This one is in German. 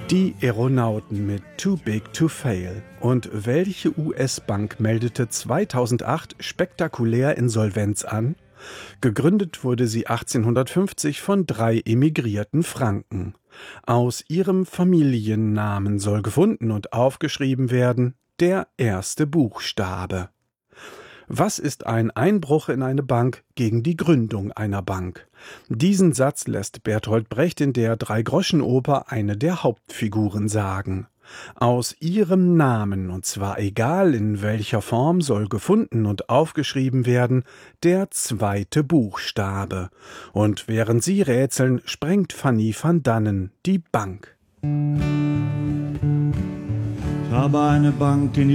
Die Aeronauten mit Too Big to Fail. Und welche US-Bank meldete 2008 spektakulär Insolvenz an? Gegründet wurde sie 1850 von 3 emigrierten Franken. Aus ihrem Familiennamen soll gefunden und aufgeschrieben werden der erste Buchstabe. Was ist ein Einbruch in eine Bank gegen die Gründung einer Bank? Diesen Satz lässt Bertolt Brecht in der Dreigroschenoper eine der Hauptfiguren sagen. Aus ihrem Namen, und zwar egal in welcher Form, soll gefunden und aufgeschrieben werden der zweite Buchstabe. Und während sie rätseln, sprengt Fanny van Dannen die Bank. Ich habe eine Bank in